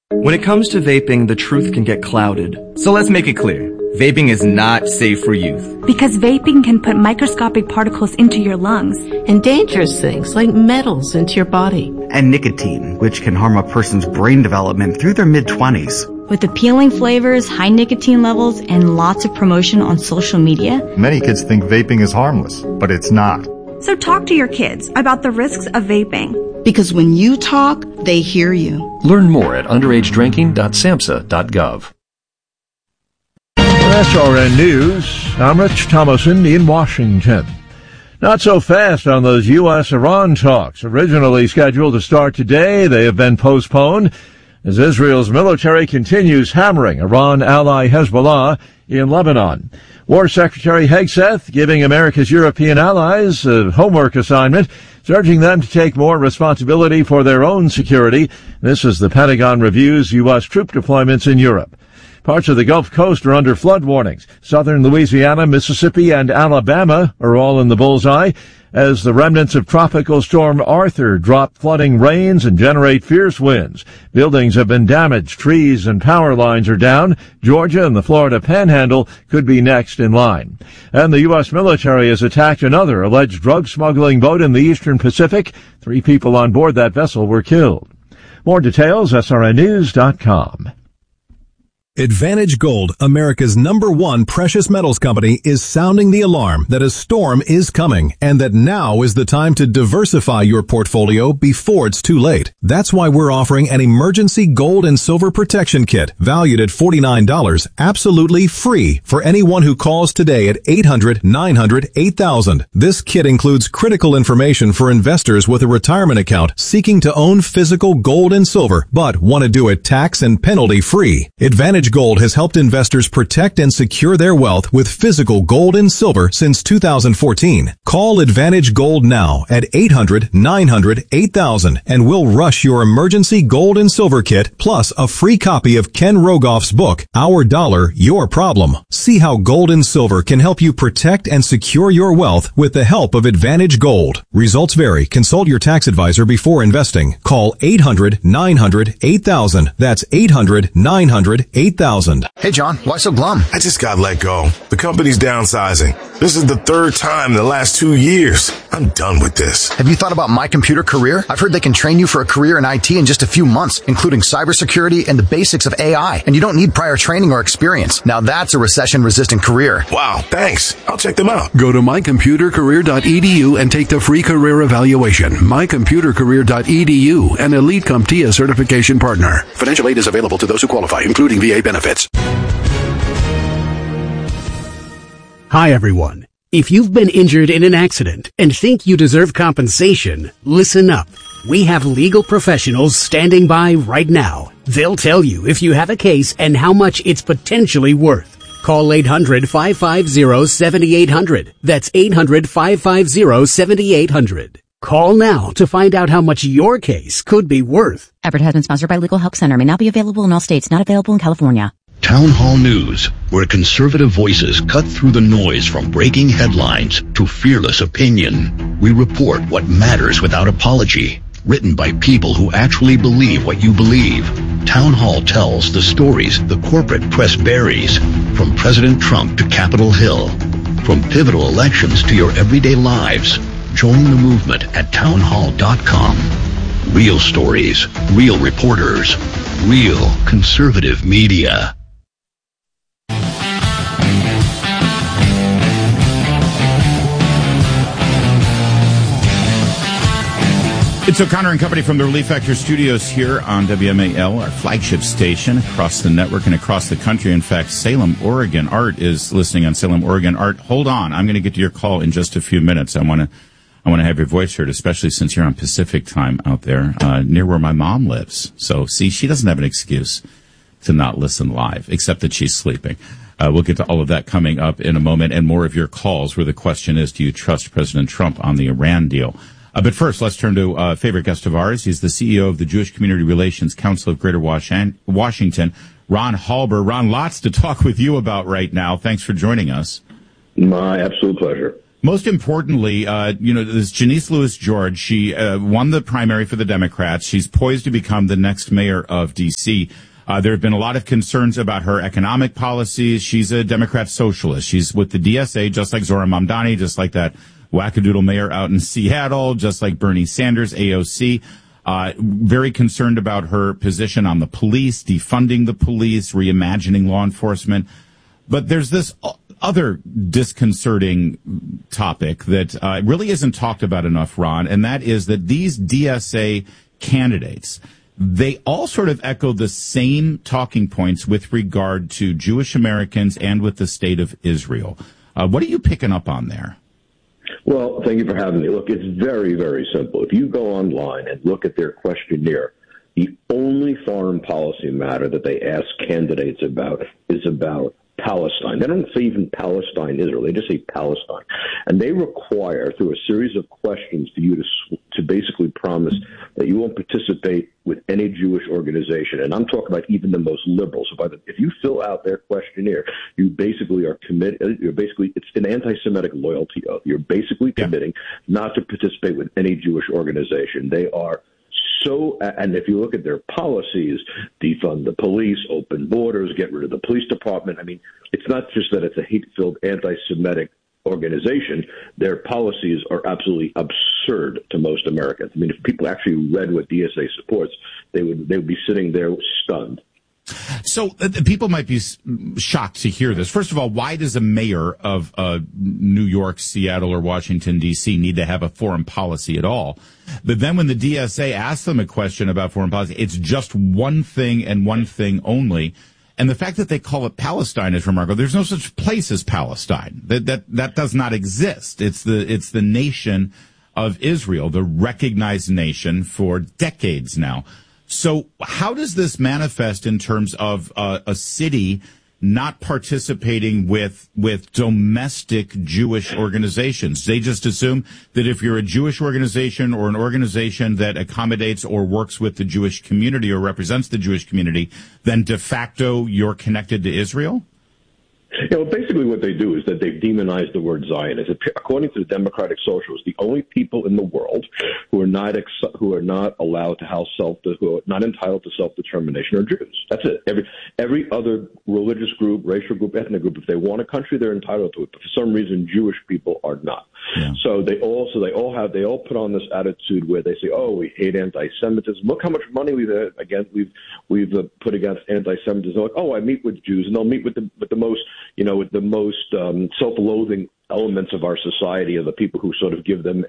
When it comes to vaping, the truth can get clouded. So let's make it clear. Vaping is not safe for youth. Because vaping can put microscopic particles into your lungs. And dangerous things like metals into your body. And nicotine, which can harm a person's brain development through their mid-20s. With appealing flavors, high nicotine levels, and lots of promotion on social media, many kids think vaping is harmless, but it's not. So talk to your kids about the risks of vaping. Because when you talk, they hear you. Learn more at underagedrinking.samhsa.gov. SRN News, I'm Rich Thomason in Washington. Not so fast on those U.S.-Iran talks. Originally scheduled to start today, they have been postponed as Israel's military continues hammering Iran ally Hezbollah in Lebanon. War Secretary Hegseth giving America's European allies a homework assignment, urging them to take more responsibility for their own security. This as the Pentagon reviews U.S. troop deployments in Europe. Parts of the Gulf Coast are under flood warnings. Southern Louisiana, Mississippi, and Alabama are all in the bullseye as the remnants of Tropical Storm Arthur drop flooding rains and generate fierce winds. Buildings have been damaged, trees and power lines are down. Georgia and the Florida Panhandle could be next in line. And the U.S. military has attacked another alleged drug smuggling boat in the Eastern Pacific. 3 people on board that vessel were killed. More details, srnnews.com. Advantage Gold, America's #1 precious metals company, is sounding the alarm that a storm is coming and that now is the time to diversify your portfolio before it's too late. That's why we're offering an emergency gold and silver protection kit valued at $49, absolutely free for anyone who calls today at 800-900-8000. This kit includes critical information for investors with a retirement account seeking to own physical gold and silver, but want to do it tax and penalty free. Advantage Gold has helped investors protect and secure their wealth with physical gold and silver since 2014. Call Advantage Gold now at 800-900-8000 and we'll rush your emergency gold and silver kit plus a free copy of Ken Rogoff's book, Our Dollar, Your Problem. See how gold and silver can help you protect and secure your wealth with the help of Advantage Gold. Results vary. Consult your tax advisor before investing. Call 800-900-8000. That's 800-900-8000. Hey, John, why so glum? I just got let go. The company's downsizing. This is the 3rd time in the last 2 years. I'm done with this. Have you thought about My Computer Career? I've heard they can train you for a career in IT in just a few months, including cybersecurity and the basics of AI. And you don't need prior training or experience. Now that's a recession-resistant career. Wow, thanks. I'll check them out. Go to mycomputercareer.edu and take the free career evaluation. mycomputercareer.edu, an Elite CompTIA certification partner. Financial aid is available to those who qualify, including VA benefits. Hi, everyone. If you've been injured in an accident and think you deserve compensation, listen up. We have legal professionals standing by right now. They'll tell you if you have a case and how much it's potentially worth. Call 800-550-7800. That's 800-550-7800. Call now to find out how much your case could be worth. Advertisement sponsored by Legal Help Center. May not be available in all states. Not available in California. Town Hall News, where conservative voices cut through the noise from breaking headlines to fearless opinion. We report what matters without apology. Written by people who actually believe what you believe. Town Hall tells the stories the corporate press buries. From President Trump to Capitol Hill. From pivotal elections to your everyday lives. Join the movement at townhall.com. Real stories, real reporters, real conservative media. It's O'Connor and Company from the Relief Factor studios here on WMAL, our flagship station across the network and across the country. In fact, Salem, Oregon. Art is listening on Salem, Oregon. Art, hold on. I'm going to get to your call in just a few minutes. I want to have your voice heard, especially since you're on Pacific time out there, near where my mom lives. So, see, she doesn't have an excuse to not listen live, except that she's sleeping. We'll get to all of that coming up in a moment and more of your calls where the question is, do you trust President Trump on the Iran deal? But first, let's turn to a favorite guest of ours. He's the CEO of the Jewish Community Relations Council of Greater Washington, Ron Halber. Ron, lots to talk with you about right now. Thanks for joining us. My absolute pleasure. Most importantly, this Janice Lewis George, she won the primary for the Democrats. She's poised to become the next mayor of D.C. There have been a lot of concerns about her economic policies. She's a Democrat socialist. She's with the DSA, just like Zohran Mamdani, just like that wackadoodle mayor out in Seattle, just like Bernie Sanders, AOC. Very concerned about her position on the police, defunding the police, reimagining law enforcement. But there's this other disconcerting topic that really isn't talked about enough, Ron, and that is that these DSA candidates, they all sort of echo the same talking points with regard to Jewish Americans and with the state of Israel. What are you picking up on there? Well, thank you for having me. Look, it's very, very simple. If you go online and look at their questionnaire, the only foreign policy matter that they ask candidates about is about Palestine. They don't say even Palestine, Israel. They just say Palestine. And they require, through a series of questions, for you to basically promise that you won't participate with any Jewish organization. And I'm talking about even the most liberal. So if you fill out their questionnaire, you basically are committed. It's an anti-Semitic loyalty oath. You're basically committing not to participate with any Jewish organization. They are and if you look at their policies, defund the police, open borders, get rid of the police department. I mean, it's not just that it's a hate-filled anti-Semitic organization. Their policies are absolutely absurd to most Americans. I mean, if people actually read what DSA supports, they would be sitting there stunned. So people might be shocked to hear this. First of all, why does a mayor of New York, Seattle, or Washington, D.C. need to have a foreign policy at all? But then when the DSA asks them a question about foreign policy, it's just one thing and one thing only. And the fact that they call it Palestine is remarkable. There's no such place as Palestine. That does not exist. It's the nation of Israel, the recognized nation for decades now. So how does this manifest in terms of a city not participating with domestic Jewish organizations? They just assume that if you're a Jewish organization or an organization that accommodates or works with the Jewish community or represents the Jewish community, then de facto you're connected to Israel? Basically what they do is that they've demonized the word Zionist. According to the Democratic Socialists, the only people in the world who are not allowed to who are not entitled to self-determination are Jews. That's it. Every other religious group, racial group, ethnic group, if they want a country, they're entitled to it. But for some reason, Jewish people are not. Yeah. So they all put on this attitude where they say, "Oh, we hate anti-Semitism. Look how much money we've put against anti-Semitism." They're like, "Oh, I meet with Jews," and they'll meet with the most self-loathing elements of our society, of the people who sort of give them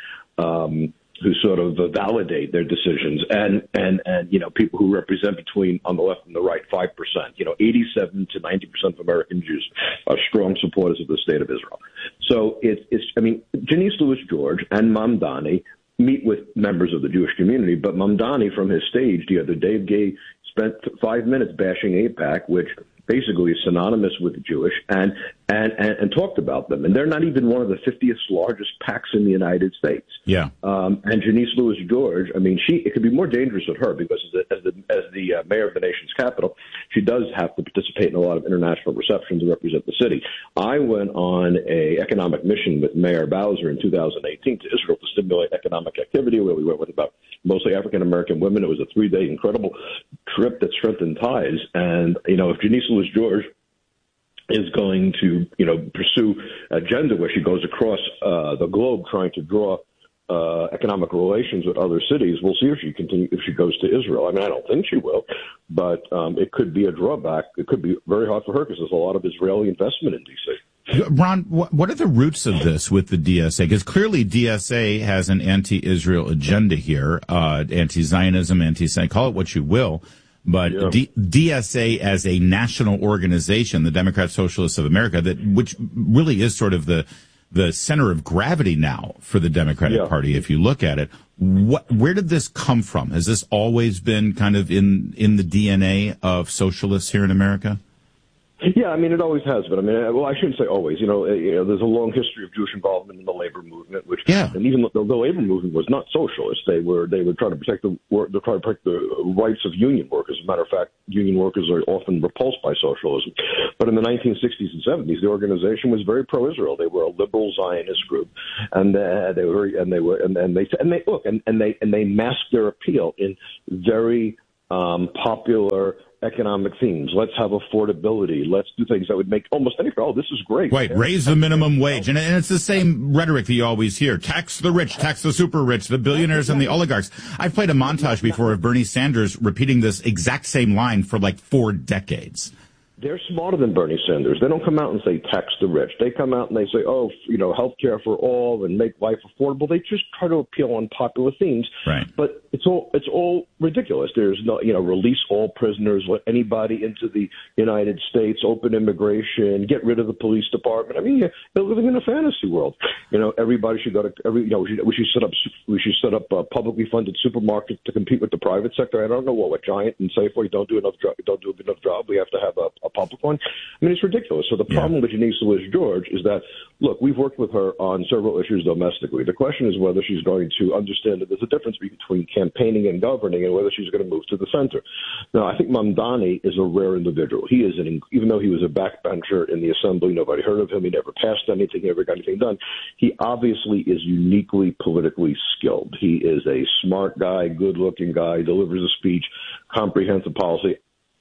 who sort of validate their decisions, and people who represent between, on the left and the right, 5%. 87 to 90% of American Jews are strong supporters of the state of Israel. So Janice Lewis George and Mamdani meet with members of the Jewish community, but Mamdani, from his stage the other day, spent 5 minutes bashing AIPAC, which basically is synonymous with Jewish, and talked about them. And they're not even one of the 50th largest PACs in the United States. Yeah. And Janice Lewis George, it could be more dangerous with her because as the mayor of the nation's capital, she does have to participate in a lot of international receptions and represent the city. I went on a economic mission with Mayor Bowser in 2018 to Israel to stimulate economic activity, where we went with about mostly African-American women. It was a 3-day incredible trip that strengthened ties. And, if Janice Lewis George is going to, pursue agenda where she goes across the globe trying to draw economic relations with other cities, we'll see if she goes to Israel. I mean, I don't think she will, but it could be a drawback. It could be very hard for her because there's a lot of Israeli investment in D.C. Ron, what are the roots of this with the DSA? Because clearly DSA has an anti-Israel agenda here, anti-Zionism, call it what you will. But DSA as a national organization, the Democrat Socialists of America, which really is sort of the center of gravity now for the Democratic Party, if you look at it. Where did this come from? Has this always been kind of in the DNA of socialists here in America? Yeah, I mean, it always has been. I mean, well, I shouldn't say always. There's a long history of Jewish involvement in the labor movement, and even the labor movement was not socialist. They were trying to protect the rights of union workers. As a matter of fact, union workers are often repulsed by socialism. But in the 1960s and 70s, the organization was very pro-Israel. They were a liberal Zionist group, and they masked their appeal in very popular economic themes. Let's have affordability. Let's do things that would make almost anything. Oh, this is great. Right. Raise the minimum wage. And it's the same rhetoric that you always hear. Tax the rich, tax the super rich, the billionaires and the oligarchs. I've played a montage before of Bernie Sanders repeating this exact same line for like 4 decades. They're smarter than Bernie Sanders. They don't come out and say tax the rich. They come out and they say, health care for all and make life affordable. They just try to appeal on popular themes. Right. But it's all ridiculous. There's no, release all prisoners, let anybody into the United States, open immigration, get rid of the police department. I mean, they're living in a fantasy world. Everybody should go to we should set up publicly funded supermarkets to compete with the private sector. I don't know what Giant and Safeway don't do a good enough job. We have to have a public one. I mean, it's ridiculous. So the problem with Janice Lewis-George is that, look, we've worked with her on several issues domestically. The question is whether she's going to understand that there's a difference between campaigning and governing and whether she's going to move to the center. Now, I think Mamdani is a rare individual. He is even though he was a backbencher in the assembly, nobody heard of him. He never passed anything. He never got anything done. He obviously is uniquely politically skilled. He is a smart guy, good-looking guy, delivers a speech, comprehensive policy.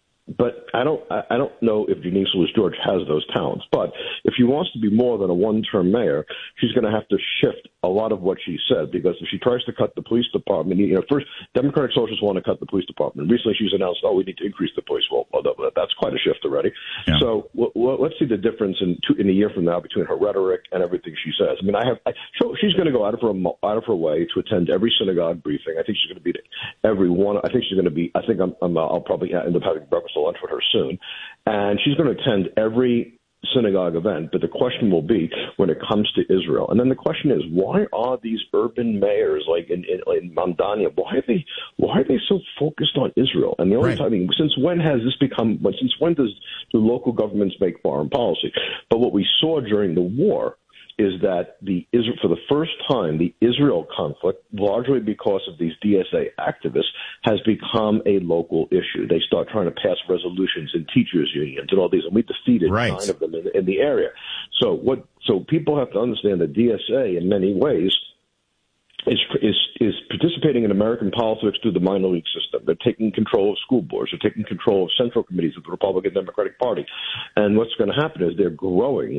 But I don't know if Janice Lewis-George has those talents. But if she wants to be more than a one-term mayor, she's going to have to shift a lot of what she said, because if she tries to cut the police department, first, Democratic Socialists want to cut the police department. Recently she's announced, we need to increase the police. Well, that's quite a shift already. Yeah. So let's see the difference in a year from now between her rhetoric and everything she says. I mean, she's going to go out of her way to attend every synagogue briefing. I think she's going to be to every one. I think she's going to be. I'll probably end up having breakfast or lunch with her soon, and she's going to attend every synagogue event. But the question will be when it comes to Israel, and then the question is, why are these urban mayors like in Mamdani, why are they so focused on Israel? And the only time, since when has this become? Since when do local governments make foreign policy? But what we saw during the war is that for the first time, the Israel conflict, largely because of these DSA activists, has become a local issue. They start trying to pass resolutions in teachers' unions and all these, and we defeated 9 of them in the area. So people have to understand that DSA, in many ways, is participating in American politics through the minor league system. They're taking control of school boards. They're taking control of central committees of the Republican Democratic Party. And what's going to happen is they're growing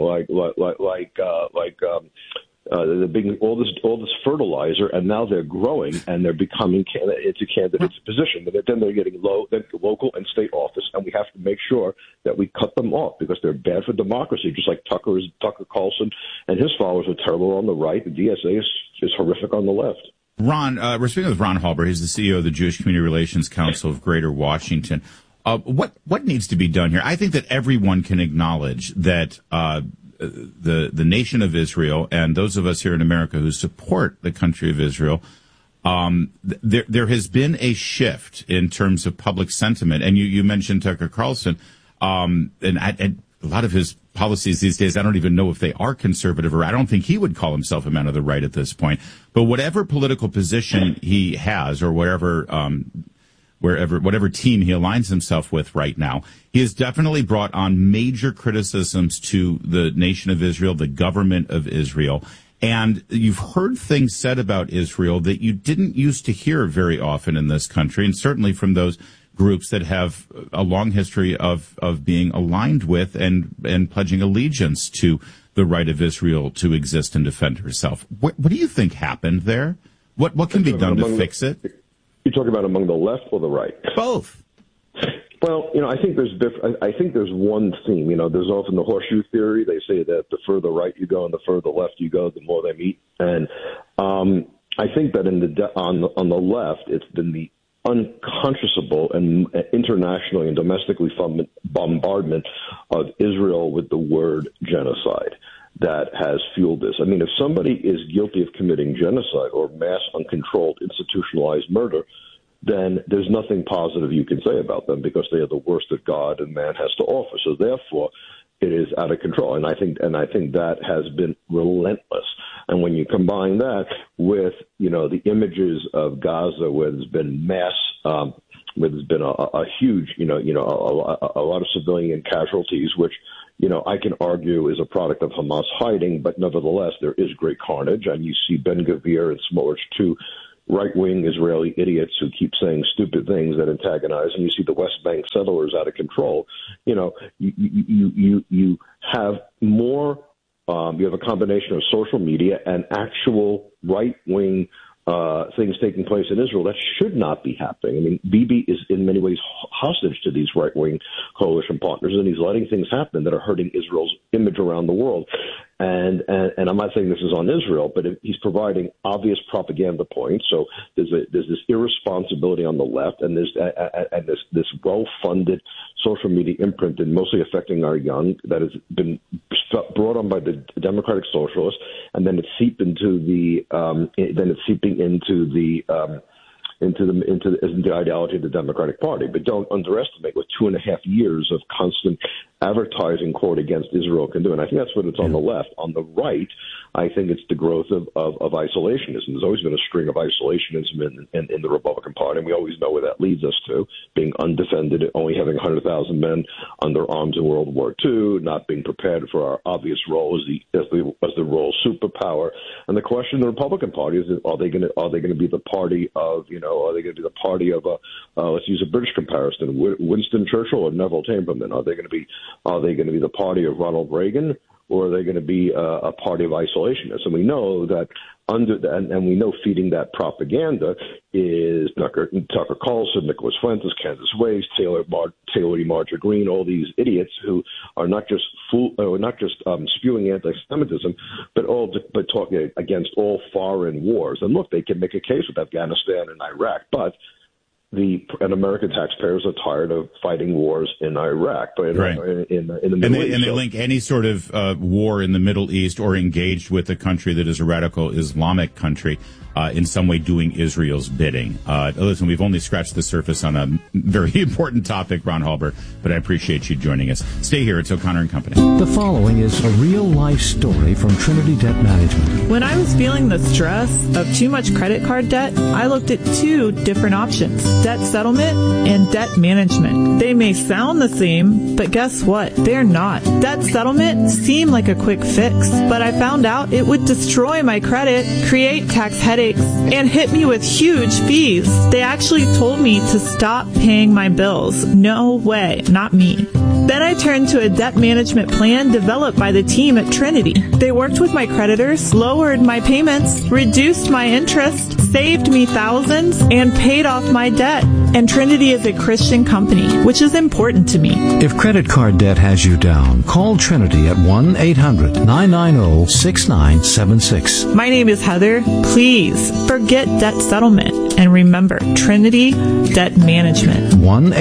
they're being all this fertilizer, and now they're growing and they're becoming into candidates' position. But then they're getting local and state office, and we have to make sure that we cut them off because they're bad for democracy. Just like Tucker Carlson and his followers are terrible on the right, the DSA is horrific on the left. Ron, we're speaking with Ron Halber. He's the CEO of the Jewish Community Relations Council of Greater Washington. What needs to be done here? I think that everyone can acknowledge that the nation of Israel and those of us here in America who support the country of Israel, there has been a shift in terms of public sentiment. And you mentioned Tucker Carlson, and a lot of his policies these days, I don't even know if they are conservative, or I don't think he would call himself a man of the right at this point. But whatever political position he has, or whatever team he aligns himself with right now, he has definitely brought on major criticisms to the nation of Israel, the government of Israel. And you've heard things said about Israel that you didn't used to hear very often in this country, and certainly from those groups that have a long history of being aligned with and pledging allegiance to the right of Israel to exist and defend herself. What do you think happened there? What can be done to fix it? You're talking about among the left or the right? Both. Well, I think there's one theme. There's often the horseshoe theory. They say that the further right you go and the further left you go, the more they meet. And I think that on the left, it's been the unconscionable and internationally and domestically bombardment of Israel with the word genocide that has fueled this. I mean, if somebody is guilty of committing genocide or mass uncontrolled institutionalized murder, then there's nothing positive you can say about them because they are the worst that God and man has to offer. So therefore, it is out of control, and I think that has been relentless. And when you combine that with the images of Gaza, where there's been mass, where there's been a huge, a lot of civilian casualties, which I can argue is a product of Hamas hiding, but nevertheless there is great carnage, and you see Ben Gvir and Smotrich, two right-wing Israeli idiots who keep saying stupid things that antagonize, and you see the West Bank settlers out of control. You have more. You have a combination of social media and actual right-wing things taking place in Israel that should not be happening. I mean, Bibi is in many ways hostage to these right-wing coalition partners, and he's letting things happen that are hurting Israel's image around the world. And I'm not saying this is on Israel, but he's providing obvious propaganda points. So there's this irresponsibility on the left, and there's this well-funded social media imprint, and mostly affecting our young, that has been brought on by the Democratic Socialists, and then it's seeping into the ideology of the Democratic Party. But don't underestimate what 2.5 years of constant advertising quote against Israel can do. And I think that's what it's on the left. On the right, I think it's the growth of isolationism. There's always been a string of isolationism in the Republican Party, and we always know where that leads us to: being undefended, only having 100,000 men under arms in World War II, not being prepared for our obvious role as the world superpower. And the question in the Republican Party is: are they going to be the party of let's use a British comparison, Winston Churchill or Neville Chamberlain? Are they going to be the party of Ronald Reagan, or are they going to be a party of isolationists? And we know that and we know feeding that propaganda is Tucker Carlson, Nicholas Fuentes, Candace Ways, Taylor E. Marjorie Greene, all these idiots who are not just spewing anti-Semitism, but talking against all foreign wars. And look, they can make a case with Afghanistan and Iraq, but and American taxpayers are tired of fighting wars in Iraq, but in the Middle East. And they link any sort of war in the Middle East or engaged with a country that is a radical Islamic country in some way doing Israel's bidding. Listen, we've only scratched the surface on a very important topic, Ron Halber, but I appreciate you joining us. Stay here. It's O'Connor and Company. The following is a real-life story from Trinity Debt Management. When I was feeling the stress of too much credit card debt, I looked at two different options: debt settlement and debt management. They may sound the same, but guess what? They're not. Debt settlement seemed like a quick fix, but I found out it would destroy my credit, create tax headaches, and hit me with huge fees. They actually told me to stop paying my bills. No way, not me. Then I turned to a debt management plan developed by the team at Trinity. They worked with my creditors, lowered my payments, reduced my interest, saved me thousands, and paid off my debt. And Trinity is a Christian company, which is important to me. If credit card debt has you down, call Trinity at 1-800-990-6976. My name is Heather. Please forget debt settlement. And remember, Trinity Debt Management.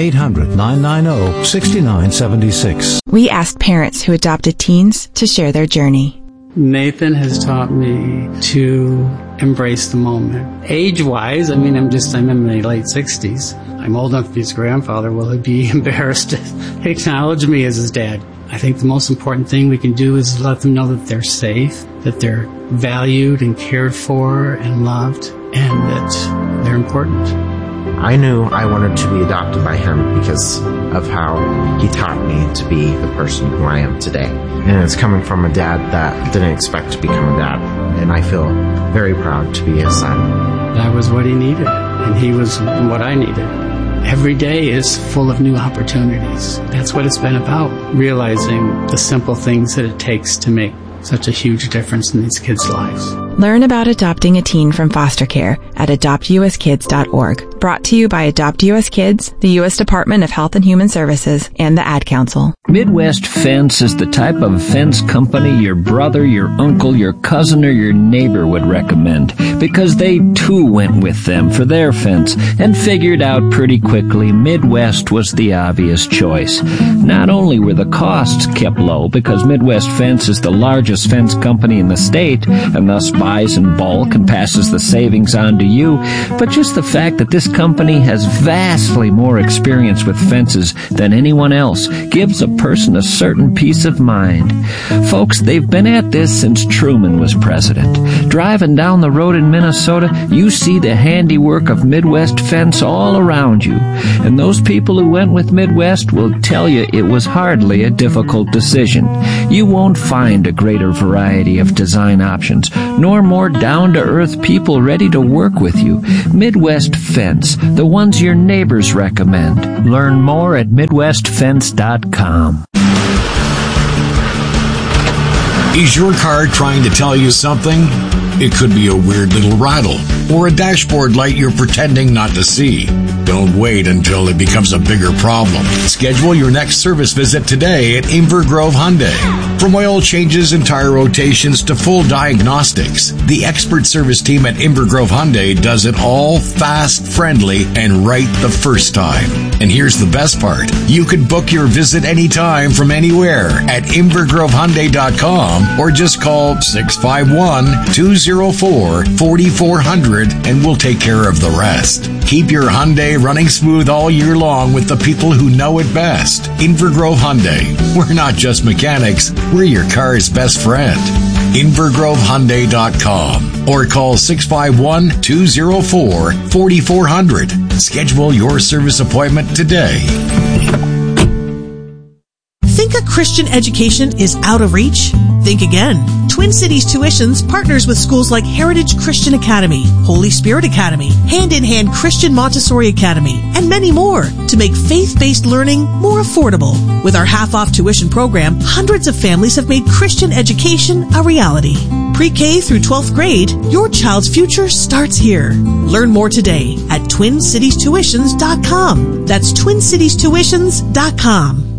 1-800-990-6976. We asked parents who adopted teens to share their journey. Nathan has taught me to embrace the moment. Age-wise, I'm in my late 60s. I'm old enough to be his grandfather. Will he be embarrassed to acknowledge me as his dad? I think the most important thing we can do is let them know that they're safe, that they're valued and cared for and loved, and that they're important. I knew I wanted to be adopted by him because of how he taught me to be the person who I am today. And it's coming from a dad that didn't expect to become a dad. And I feel very proud to be his son. That was what he needed, and he was what I needed. Every day is full of new opportunities. That's what it's been about, realizing the simple things that it takes to make such a huge difference in these kids' lives. Learn about adopting a teen from foster care at adoptuskids.org. Brought to you by Adopt US Kids, the U.S. Department of Health and Human Services, and the Ad Council. Midwest Fence is the type of fence company your brother, your uncle, your cousin, or your neighbor would recommend, because they too went with them for their fence and figured out pretty quickly Midwest was the obvious choice. Not only were the costs kept low, because Midwest Fence is the largest fence company in the state, and thus by buys in bulk and passes the savings on to you, but just the fact that this company has vastly more experience with fences than anyone else gives a person a certain peace of mind. Folks, they've been at this since Truman was president. Driving down the road in Minnesota, you see the handiwork of Midwest Fence all around you. And those people who went with Midwest will tell you it was hardly a difficult decision. You won't find a greater variety of design options, nor more down-to-earth people ready to work with you. Midwest Fence, the ones your neighbors recommend. Learn more at MidwestFence.com. Is your car trying to tell you something? It could be a weird little rattle or a dashboard light you're pretending not to see. Don't wait until it becomes a bigger problem. Schedule your next service visit today at Inver Grove Hyundai. From oil changes and tire rotations to full diagnostics, the expert service team at Inver Grove Hyundai does it all fast, friendly, and right the first time. And here's the best part. You can book your visit anytime from anywhere at InverGroveHyundai.com or just call 651-204-4400 and we'll take care of the rest. Keep your Hyundai running smooth all year long with the people who know it best. Inver Grove Hyundai. We're not just mechanics, we're your car's best friend. InverGroveHyundai.com or call 651-204-4400. Schedule your service appointment today. Think a Christian education is out of reach? Think again. Twin Cities Tuitions partners with schools like Heritage Christian Academy, Holy Spirit Academy, Hand in Hand Christian Montessori Academy, and many more to make faith-based learning more affordable. With our half-off tuition program, hundreds of families have made Christian education a reality. Pre-K through 12th grade, your child's future starts here. Learn more today at TwinCitiesTuitions.com. That's TwinCitiesTuitions.com.